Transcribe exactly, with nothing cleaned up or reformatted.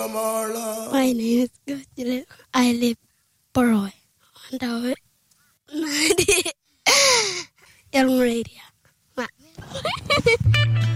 My name is Gojile. I live Poroy. And I Young Radio.